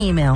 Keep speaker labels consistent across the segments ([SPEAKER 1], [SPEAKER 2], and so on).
[SPEAKER 1] Email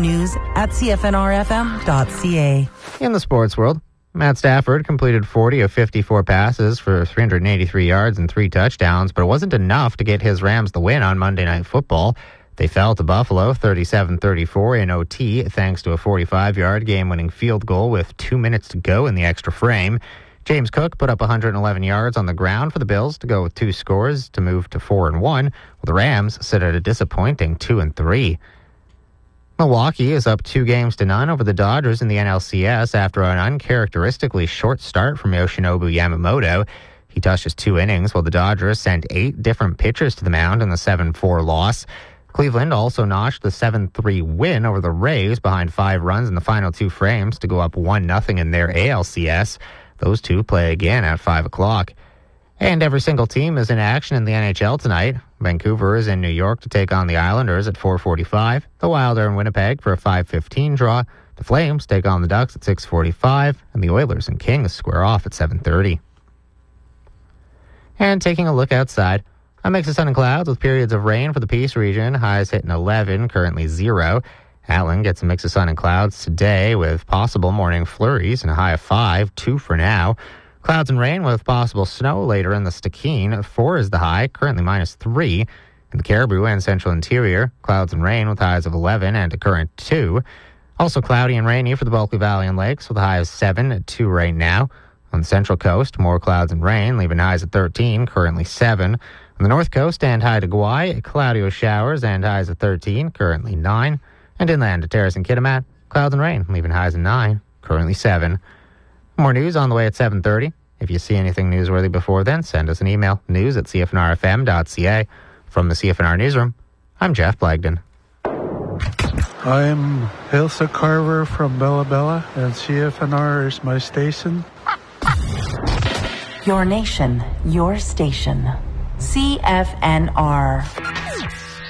[SPEAKER 1] news@cfnrfm.ca.
[SPEAKER 2] In the sports world, Matt Stafford completed 40 of 54 passes for 383 yards and 3 touchdowns, but it wasn't enough to get his Rams the win on Monday Night Football. They fell to Buffalo 37-34 in OT thanks to a 45-yard game-winning field goal with 2 minutes to go in the extra frame. James Cook put up 111 yards on the ground for the Bills to go with 2 scores to move to 4-1, while the Rams sit at a disappointing 2-3. Milwaukee is up 2-0 over the Dodgers in the NLCS after an uncharacteristically short start from Yoshinobu Yamamoto. He touched just 2 innings while the Dodgers sent 8 different pitchers to the mound in the 7-4 loss. Cleveland also notched the 7-3 win over the Rays behind 5 runs in the final 2 frames to go up 1-0 in their ALCS. Those two play again at 5 o'clock. And every single team is in action in the NHL tonight. Vancouver is in New York to take on the Islanders at 4:45. The Wild are in Winnipeg for a 5:15 draw. The Flames take on the Ducks at 6:45. And the Oilers and Kings square off at 7:30. And taking a look outside, a mix of sun and clouds with periods of rain for the Peace region. Highs hitting 11, currently 0. Allen gets a mix of sun and clouds today with possible morning flurries and a high of 5, 2 for now. Clouds and rain with possible snow later in the Stikine. 4 is the high, currently -3. In the Caribou and Central Interior, clouds and rain with highs of 11 and a current 2. Also cloudy and rainy for the Bulkley Valley and Lakes with a high of 7 at 2 right now. On the Central Coast, more clouds and rain, leaving highs at 13, currently 7. On the North Coast and high to Kauai, cloudy with showers and highs at 13, currently 9. And inland to Terrace and Kitimat, clouds and rain, leaving highs at 9, currently 7. More news on the way at 7:30. If you see anything newsworthy before then, send us an email, news@cfnrfm.ca. From the CFNR Newsroom, I'm Jeff Blagden.
[SPEAKER 3] I'm Ilsa Carver from Bella Bella, and CFNR is my station.
[SPEAKER 1] Your nation, your station. CFNR.